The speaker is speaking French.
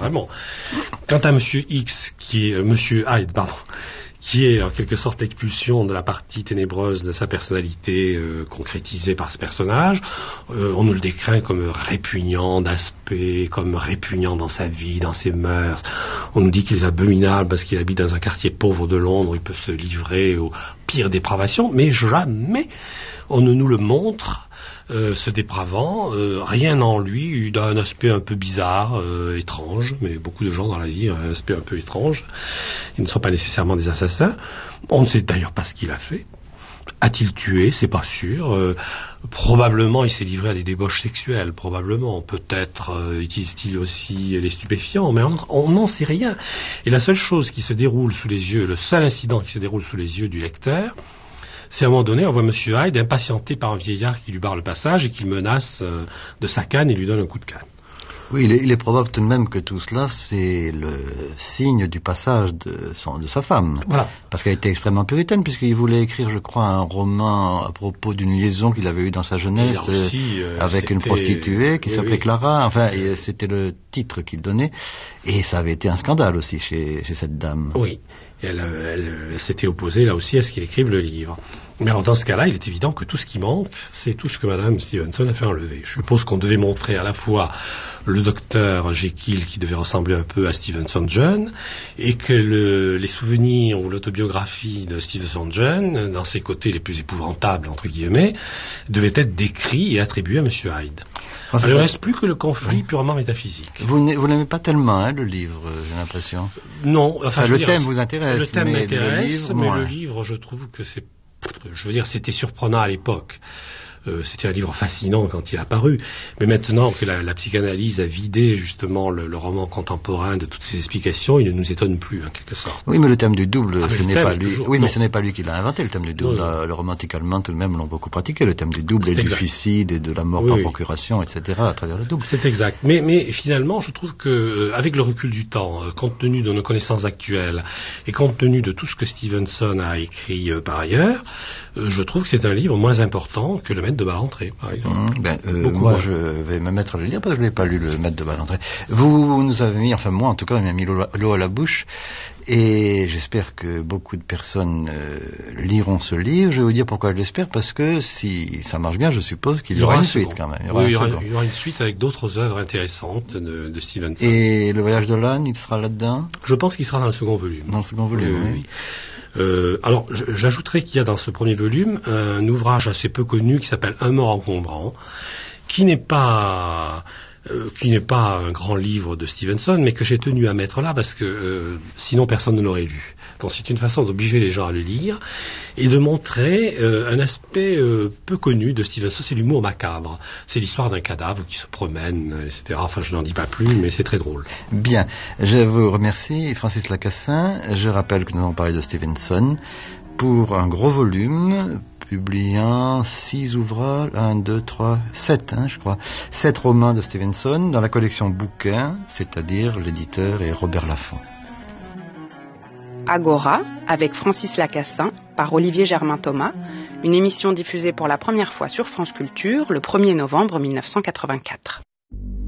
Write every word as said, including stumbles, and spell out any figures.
vraiment. Quant à Monsieur X, qui est euh, Monsieur Hyde, pardon, qui est en quelque sorte l'expulsion de la partie ténébreuse de sa personnalité euh, concrétisée par ce personnage. Euh, on nous le décrit comme répugnant d'aspect, comme répugnant dans sa vie, dans ses mœurs. On nous dit qu'il est abominable parce qu'il habite dans un quartier pauvre de Londres où il peut se livrer aux pires dépravations, mais jamais on ne nous le montre. Euh, ce dépravant, euh, rien en lui, il a un aspect un peu bizarre, euh, étrange, mais beaucoup de gens dans la vie ont un aspect un peu étrange. Ils ne sont pas nécessairement des assassins. On ne sait d'ailleurs pas ce qu'il a fait. A-t-il tué? C'est pas sûr. Euh, probablement, il s'est livré à des débauches sexuelles. Probablement. Peut-être euh, utilise-t-il aussi les stupéfiants, mais on n'en sait rien. Et la seule chose qui se déroule sous les yeux, le seul incident qui se déroule sous les yeux du lecteur, c'est à un moment donné, on voit Monsieur Hyde impatienté par un vieillard qui lui barre le passage et qui le menace euh, de sa canne et lui donne un coup de canne. Oui, il est, il est probable tout de même que tout cela, c'est le signe du passage de, son, de sa femme. Voilà. Parce qu'elle était extrêmement puritaine, puisqu'il voulait écrire, je crois, un roman à propos d'une liaison qu'il avait eue dans sa jeunesse aussi, euh, avec une prostituée qui oui, s'appelait oui. Clara. Enfin, et c'était le titre qu'il donnait. Et ça avait été un scandale aussi chez, chez cette dame. Oui. Et elle, elle, elle s'était opposée là aussi à ce qu'il écrive le livre. Mais alors dans ce cas-là, il est évident que tout ce qui manque, c'est tout ce que Madame Stevenson a fait enlever. Je suppose qu'on devait montrer à la fois le docteur Jekyll qui devait ressembler un peu à Stevenson jeune, et que le, les souvenirs ou l'autobiographie de Stevenson jeune, dans ses côtés les plus épouvantables entre guillemets, devaient être décrits et attribués à Monsieur Hyde. Alors, il ne reste plus que le conflit purement métaphysique. Vous n'aimez pas tellement hein, le livre, j'ai l'impression. Non, enfin, enfin je le veux thème dire, vous intéresse. Le thème mais m'intéresse, le livre, mais moins. le livre, je trouve que c'est, je veux dire, c'était surprenant à l'époque. Euh, c'était un livre fascinant quand il a paru, mais maintenant que la, la psychanalyse a vidé justement le, le roman contemporain de toutes ses explications, il ne nous étonne plus en quelque sorte. Oui, mais le thème du double, Ah, ce n'est pas lui. toujours... Oui, non. mais ce n'est pas lui qui l'a inventé, le thème du double. Non, non. La, le romantique allemand tout de même l'ont beaucoup pratiqué, le thème du double et C'est du exact. suicide et de la mort Oui, par oui. procuration, et cetera à travers le double. C'est exact. Mais, mais finalement, je trouve que, euh, avec le recul du temps, euh, compte tenu de nos connaissances actuelles et compte tenu de tout ce que Stevenson a écrit euh, par ailleurs, euh, je trouve que c'est un livre moins important que Le Maître de Ballantrae, par exemple. Mmh, ben, euh, Beaucoup moi, moins. je vais me mettre à le lire parce que je l'ai pas lu, le Maître de Ballantrae. Vous nous avez mis, enfin moi en tout cas, il m'a mis l'eau l'eau à la bouche. Et j'espère que beaucoup de personnes euh, liront ce livre. Je vais vous dire pourquoi je l'espère, parce que si ça marche bien, je suppose qu'il y aura une suite quand même. Il y aura, oui, un il, y aura, second. il y aura une suite avec d'autres œuvres intéressantes de, de Stevenson. Et Le Voyage de l'âne, il sera là-dedans? Je pense qu'il sera dans le second volume. Dans le second volume, oui. oui. oui. Euh, alors, j'ajouterais qu'il y a dans ce premier volume un ouvrage assez peu connu qui s'appelle Un mort encombrant, qui n'est pas... Euh, qui n'est pas un grand livre de Stevenson, mais que j'ai tenu à mettre là parce que euh, sinon personne ne l'aurait lu. Donc c'est une façon d'obliger les gens à le lire et de montrer euh, un aspect euh, peu connu de Stevenson, c'est l'humour macabre. C'est l'histoire d'un cadavre qui se promène, et cetera. Enfin, je n'en dis pas plus, mais c'est très drôle. Bien, je vous remercie, Francis Lacassin. Je rappelle que nous avons parlé de Stevenson pour un gros volume publiant six ouvrages, un, deux, trois, sept, hein, je crois, sept romans de Stevenson dans la collection Bouquins, c'est-à-dire l'éditeur est Robert Laffont. Agora, avec Francis Lacassin, par Olivier Germain-Thomas, une émission diffusée pour la première fois sur France Culture le premier novembre mille neuf cent quatre-vingt-quatre.